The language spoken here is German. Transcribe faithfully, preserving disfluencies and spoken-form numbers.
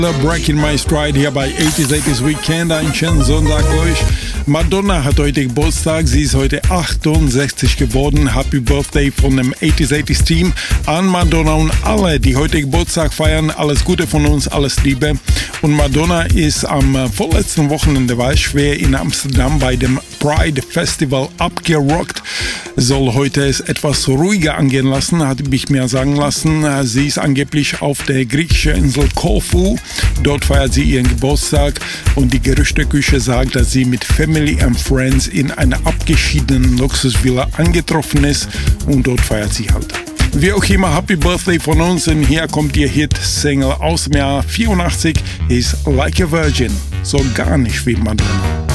Breaking My Stride hier bei achtziger achtzig Weekend. Einen schönen Sonntag euch. Madonna hat heute Geburtstag. Sie ist heute achtundsechzig geworden. Happy Birthday von dem achtziger achtzig Team an Madonna und alle, die heute Geburtstag feiern. Alles Gute von uns, alles Liebe. Und Madonna ist am äh, vorletzten Wochenende, war es schwer, in Amsterdam bei dem Pride Festival abgerockt. Soll heute es etwas ruhiger angehen lassen, hatte ich mir sagen lassen. Sie ist angeblich auf der griechischen Insel Korfu. Dort feiert sie ihren Geburtstag und die Gerüchteküche sagt, dass sie mit Family and Friends in einer abgeschiedenen Luxusvilla angetroffen ist und dort feiert sie halt. Wie auch immer, Happy Birthday von uns und hier kommt ihr Hit-Single aus dem Jahr vierundachtzig, ist Like a Virgin, so gar nicht wie Madonna.